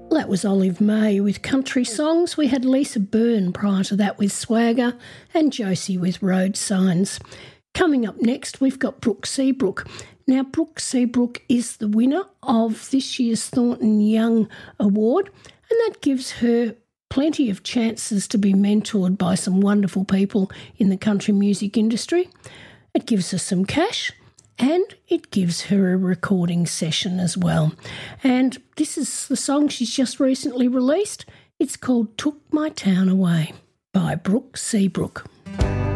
That was Olive May with Country Songs. We had Lisa Byrne prior to that with Swagger and Josie with Road Signs. Coming up next, we've got Brooke Seabrook. Now, Brooke Seabrook is the winner of this year's Thornton Young Award, and that gives her plenty of chances to be mentored by some wonderful people in the country music industry. It gives her some cash, and it gives her a recording session as well. And this is the song she's just recently released. It's called Took My Town Away by Brooke Seabrook.